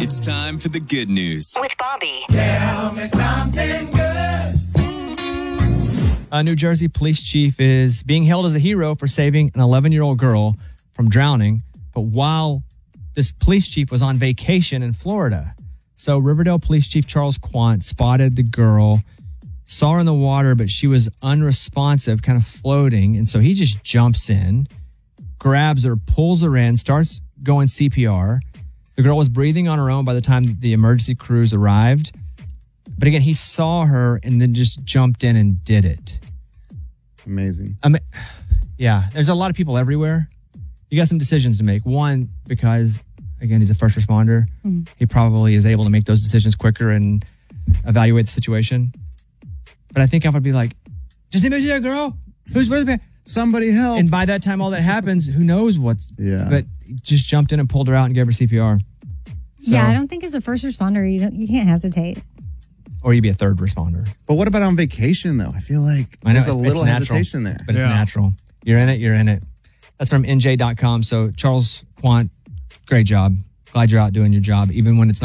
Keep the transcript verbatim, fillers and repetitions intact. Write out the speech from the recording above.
It's time for the good news with Bobby. Tell me something good. A New Jersey police chief is being hailed as a hero for saving an eleven-year-old girl from drowning, but while this police chief was on vacation in Florida. So Riverdale Police Chief Charles Quant spotted the girl, saw her in the water, but she was unresponsive, kind of floating. And so he just jumps in, grabs her, pulls her in, starts going C P R. The girl was breathing on her own by the time the emergency crews arrived. But again, he saw her and then just jumped in and did it. Amazing. I mean, yeah, there's a lot of people everywhere. You got some decisions to make. One, because, again, he's a first responder. Mm. He probably is able to make those decisions quicker and evaluate the situation. But I think I would be like, just anybody see that girl? Who's where's the Somebody help. And by that time, all that happens, who knows what's... Yeah. But he just jumped in and pulled her out and gave her C P R. So, yeah, I don't think as a first responder, you don't, you can't hesitate. Or you'd be a third responder. But what about on vacation, though? I feel like I know, there's a little hesitation there. But it's Yeah. natural. You're in it, you're in it. That's from N J dot com. So Charles Quant, great job. Glad you're out doing your job, even when it's not